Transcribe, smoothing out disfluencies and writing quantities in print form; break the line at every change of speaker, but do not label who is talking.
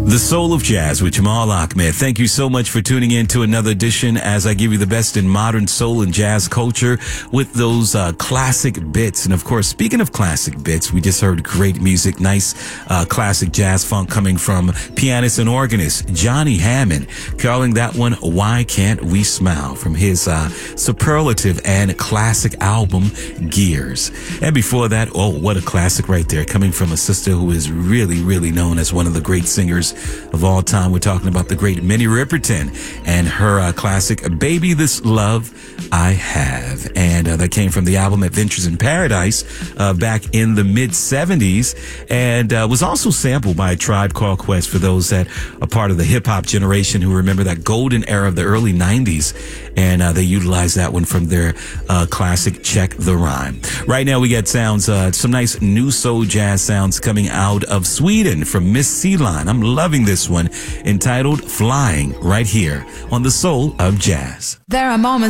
The Soul of Jazz with Jamal Ahmed. Thank you so much for tuning in to another edition as I give you the best in modern soul and jazz culture with those classic bits. And of course, speaking of classic bits, we just heard great music, nice classic jazz funk coming from pianist and organist Johnny Hammond, calling that one Why Can't We Smile, from his superlative and classic album Gears. And before that, oh, what a classic right there, coming from a sister who is really known as one of the great singers of all time. We're talking about the great Minnie Riperton and her classic Baby This Love I Have. And that came from the album Adventures in Paradise back in the mid-70s, and was also sampled by a Tribe Called Quest, for those that are part of the hip-hop generation who remember that golden era of the early 90s. And they utilized that one from their classic Check the Rhyme. Right now we got sounds, some nice new soul jazz sounds coming out of Sweden from Miss C-Line. I'm loving this one, entitled Flying, right here on The Soul of Jazz.
There are moments